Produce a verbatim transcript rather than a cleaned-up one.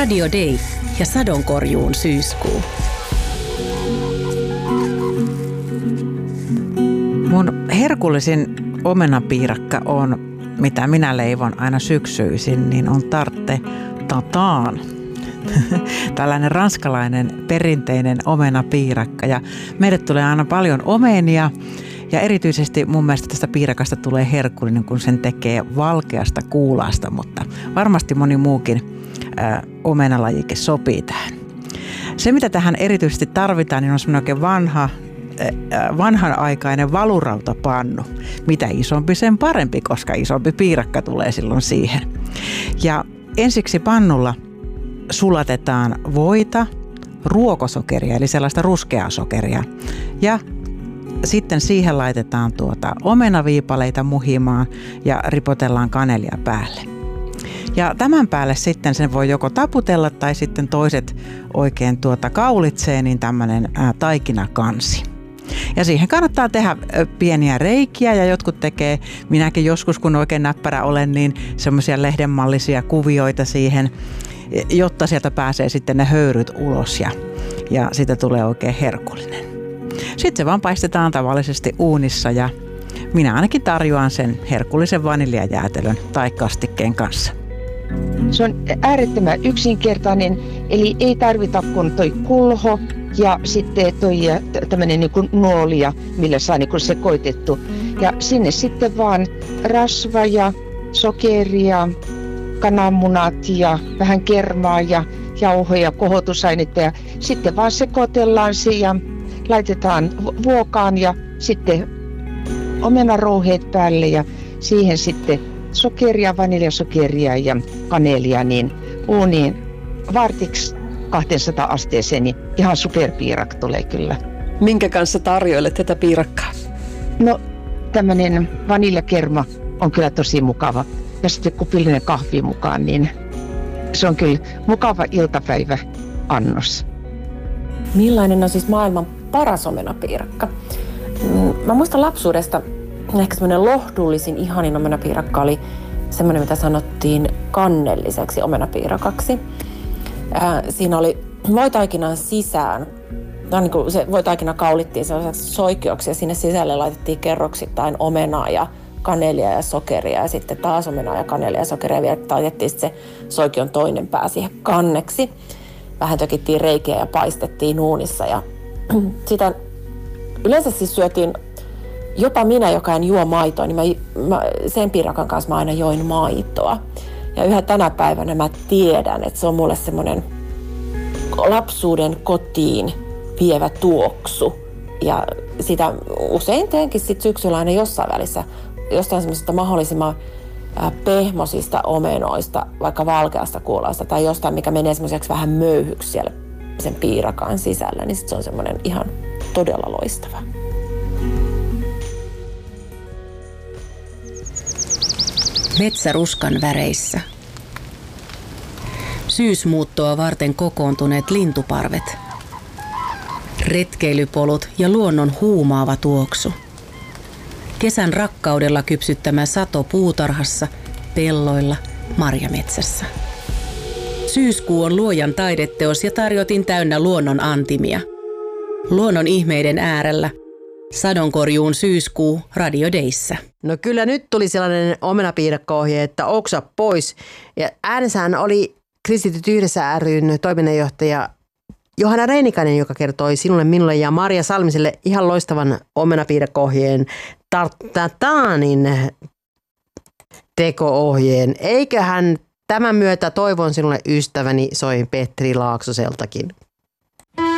Radio Day ja sadonkorjuun syyskuu. Mun herkullisin omenapiirakka on, mitä minä leivon aina syksyisin, niin on tarte tataan. Tällainen ranskalainen perinteinen omenapiirakka ja meille tulee aina paljon omenia ja erityisesti mun mielestä tästä piirakasta tulee herkullinen, kun sen tekee valkeasta kuulasta, mutta varmasti moni muukin ää, omenalajike sopii tähän. Se, mitä tähän erityisesti tarvitaan, niin on semmoinen oikein vanha, ää, vanhanaikainen valurautapannu. Mitä isompi, sen parempi, koska isompi piirakka tulee silloin siihen. Ja ensiksi pannulla sulatetaan voita, ruokosokeria, eli sellaista ruskeaa sokeria. Ja sitten siihen laitetaan tuota omenaviipaleita muhimaan ja ripotellaan kanelia päälle. Ja tämän päälle sitten sen voi joko taputella tai sitten toiset oikein tuota kaulitsee, niin tämmöinen ää, taikinakansi. Ja siihen kannattaa tehdä pieniä reikiä ja jotkut tekee, minäkin joskus kun oikein näppärä olen, niin semmoisia lehdenmallisia kuvioita siihen, jotta sieltä pääsee sitten ne höyryt ulos ja, ja siitä tulee oikein herkullinen. Sitten se vaan paistetaan tavallisesti uunissa ja minä ainakin tarjoan sen herkullisen vaniljajäätelön tai kastikkeen kanssa. Se on äärettömän yksinkertainen, eli ei tarvita kuin toi kulho ja sitten toi tämmöinen niin kuin nuolia, millä saa niin kuin sekoitettu. Ja sinne sitten vaan rasva ja sokeria, kananmunat ja vähän kermaa ja jauhoja, kohotusainetta ja sitten vaan sekoitellaan se ja laitetaan vuokaan ja sitten omenarouheet päälle ja siihen sitten sokeria, vaniljasokeria ja kanelia niin uuniin vartiksi kaksisataa asteeseen, niin ihan superpiirak tulee kyllä. Minkä kanssa tarjoilet tätä piirakkaa? No tämmöinen vaniljakerma on kyllä tosi mukava ja sitten kupillinen kahvi mukaan, niin se on kyllä mukava iltapäiväannos. Millainen on siis maailman paras omenapiirakka? Mä muistan lapsuudesta, ehkä semmoinen lohdullisin, ihanin omenapiirakka oli semmoinen, mitä sanottiin kannelliseksi omenapiirakaksi. Ää, siinä oli voitaikinan sisään, niin kuin se voitaikina kaulittiin sellaiseksi soikeoksi ja sinne sisälle laitettiin kerroksittain omenaa ja kanelia ja sokeria ja sitten taas omenaa ja kanelia ja sokeria ja vielä laitettiin se soikeon toinen pää siihen kanneksi. Vähän tökittiin reikiä ja paistettiin uunissa ja sitä yleensä siis syötiin, jopa minä, joka en juo maitoa, niin mä, mä, sen piirakan kanssa mä aina join maitoa. Ja yhä tänä päivänä mä tiedän, että se on mulle semmoinen lapsuuden kotiin vievä tuoksu. Ja sitä usein teenkin sit syksyllä aina jossain välissä, jostain semmoisesta mahdollisimman pehmosista omenoista, vaikka valkeasta kuulasta tai jostain, mikä menee semmoiseksi vähän möyhyksi siellä sen piirakan sisällä, niin sit se on semmoinen ihan todella loistava. Metsäruskan väreissä. Syysmuuttoa varten kokoontuneet lintuparvet. Retkeilypolut ja luonnon huumaava tuoksu. Kesän rakkaudella kypsyttämä sato puutarhassa, pelloilla, marjametsässä. Syyskuu on luojan taideteos ja tarjotin täynnä luonnon antimia. Luonnon ihmeiden äärellä. Sadonkorjuun syyskuu Radio Dayssä. No kyllä nyt tuli sellainen omenapiirakko-ohje, että oksa pois. Ja äänessähän oli Kristityt yhdessä ry:n toiminnanjohtaja Johanna Reinikainen, joka kertoi sinulle, minulle ja Maria Salmiselle ihan loistavan omenapiirakko-ohjeen tartataanin teko-ohjeen. Eiköhän tämän myötä toivon sinulle ystäväni soi Petri Laaksoseltakin.